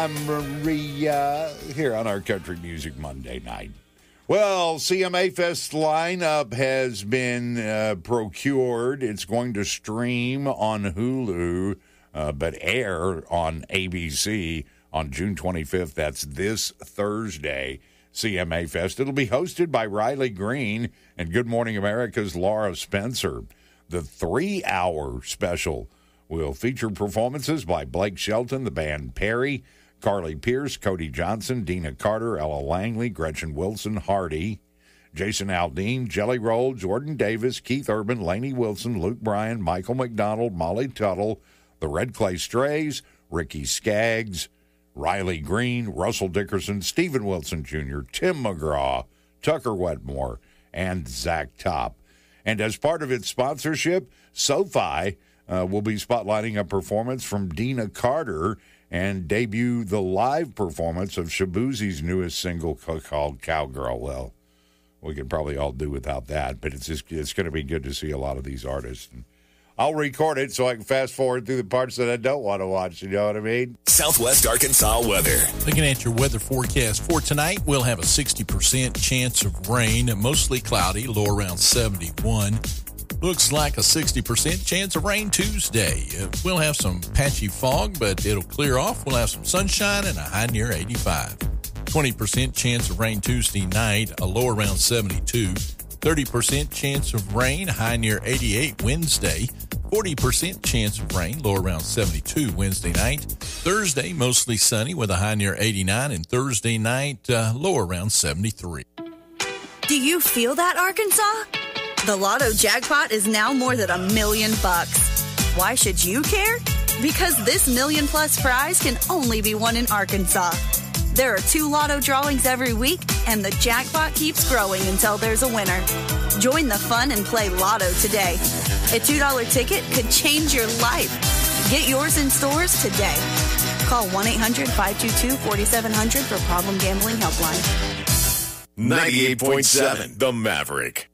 I'm Maria here on our Country Music Monday night. Well, CMA Fest lineup has been procured. It's going to stream on Hulu, but air on ABC on June 25th. That's this Thursday, CMA Fest. It'll be hosted by Riley Green and Good Morning America's Laura Spencer. The 3-hour special will feature performances by Blake Shelton, the band Perry, Carly Pierce, Cody Johnson, Dina Carter, Ella Langley, Gretchen Wilson, Hardy, Jason Aldean, Jelly Roll, Jordan Davis, Keith Urban, Lainey Wilson, Luke Bryan, Michael McDonald, Molly Tuttle, the Red Clay Strays, Ricky Skaggs, Riley Green, Russell Dickerson, Stephen Wilson Jr., Tim McGraw, Tucker Wetmore, and Zach Top. And as part of its sponsorship, SoFi will be spotlighting a performance from Dina Carter and debut the live performance of Shabuzi's newest single called Cowgirl. Well, we could probably all do without that, but it's going to be good to see a lot of these artists. And I'll record it so I can fast forward through the parts that I don't want to watch, you know what I mean? Southwest Arkansas weather. Looking at your weather forecast for tonight, we'll have a 60% chance of rain, mostly cloudy, low around 71. Looks like a 60% chance of rain Tuesday. We'll have some patchy fog, but it'll clear off. We'll have some sunshine and a high near 85. 20% chance of rain Tuesday night, a low around 72. 30% chance of rain, high near 88 Wednesday. 40% chance of rain, low around 72 Wednesday night. Thursday, mostly sunny with a high near 89. And Thursday night, low around 73. Do you feel that, Arkansas? The Lotto jackpot is now more than $1 million. Why should you care? Because this $1 million+ prize can only be won in Arkansas. There are 2 Lotto drawings every week, and the jackpot keeps growing until there's a winner. Join the fun and play Lotto today. A $2 ticket could change your life. Get yours in stores today. Call 1-800-522-4700 for Problem Gambling Helpline. 98.7 The Maverick.